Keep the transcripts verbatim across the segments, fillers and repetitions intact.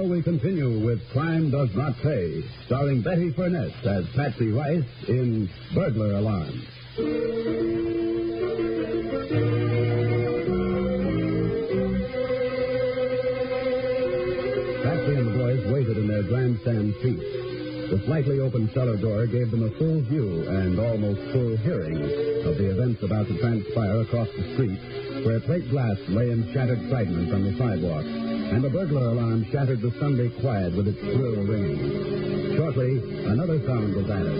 now we continue with Crime Does Not Pay, starring Betty Furness as Patsy Rice in Burglar Alarm. Patsy and the boys waited in their grandstand seats. The slightly open cellar door gave them a full view and almost full hearing of the events about to transpire across the street, where plate glass lay in shattered fragments on the sidewalk, and the burglar alarm shattered the Sunday quiet with its shrill ringing. Shortly, another sound was added.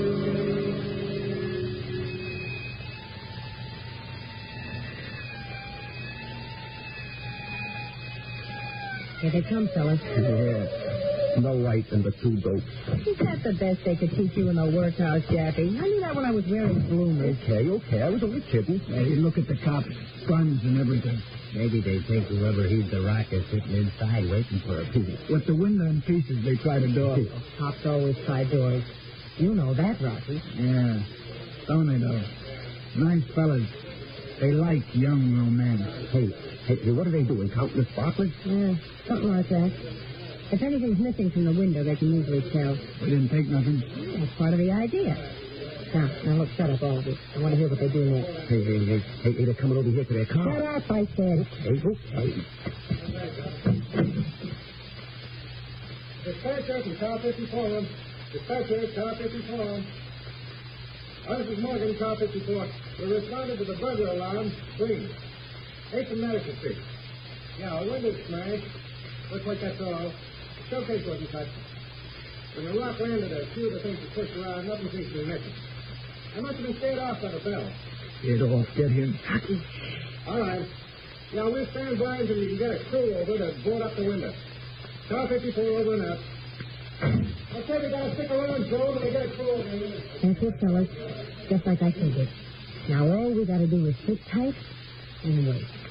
Here they come, fellas. Yeah. Snow White and the two goats. Is that the best they could teach you in the workhouse, Jappy? I knew that when I was wearing bloomers. Okay, okay. I was only kidding. Hey, look at the cops' guns and everything. Maybe they think whoever hid the rock is sitting inside waiting for a piece. With the window in pieces, they tried a door. Cops always try doors. You know that, Rocky. Yeah. Don't they, though? Nice fellas. They like young romance. Hey, hey, what are they doing? Counting the sparklers? Yeah, something like that. If anything's missing from the window, they can usually tell. We didn't take nothing. That's part of the idea. Now, now look, shut up, all of you. I want to hear what they do next. Hey, hey, hey, hey, hey, they're coming over here to their car. Shut up, I said. Hey, okay. Dispatcher from car fifty-four. Dispatcher, car fifty-four. Oh, this is Morgan, car fifty-four. We responded to the burglar alarm. Green. eighth and Madison Street. Yeah, a window smashed. Looks like that's all. The showcase wasn't touched. When the rock landed, a few of the things were pushed around. Nothing seems to be missing. I must have been scared off by the bell. Get off. Get him. All right. Now, we'll stand by until you can get a crew over to board up the window. Car fifty-four over and up. Okay, we gotta stick around, Joe, till we get a crew over here. That's it, fellas. Just like I figured. Now all we gotta do is sit tight and wait.